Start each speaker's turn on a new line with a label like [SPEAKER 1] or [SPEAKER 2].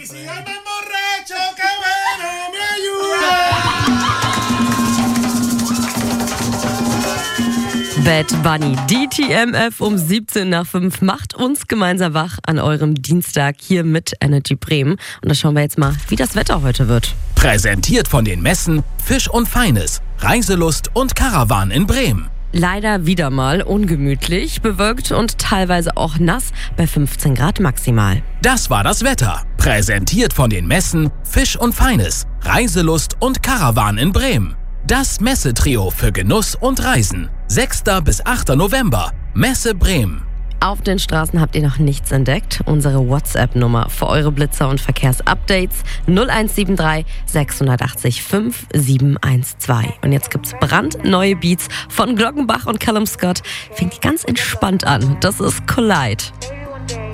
[SPEAKER 1] Bad Bunny, DTMF um 17:05 macht uns gemeinsam wach an eurem Dienstag hier mit Energy Bremen. Und da schauen wir jetzt mal, wie das Wetter heute wird.
[SPEAKER 2] Präsentiert von den Messen Fisch und Feines, Reiselust und Caravan in Bremen.
[SPEAKER 1] Leider wieder mal ungemütlich, bewölkt und teilweise auch nass bei 15 Grad maximal.
[SPEAKER 2] Das war das Wetter. Präsentiert von den Messen Fisch und Feines, Reiselust und Caravan in Bremen. Das Messetrio für Genuss und Reisen. 6. bis 8. November. Messe Bremen.
[SPEAKER 1] Auf den Straßen habt ihr noch nichts entdeckt? Unsere WhatsApp-Nummer für eure Blitzer und Verkehrsupdates 0173 680 5712. Und jetzt gibt's brandneue Beats von Glockenbach und Callum Scott. Fängt ganz entspannt an. Das ist Collide.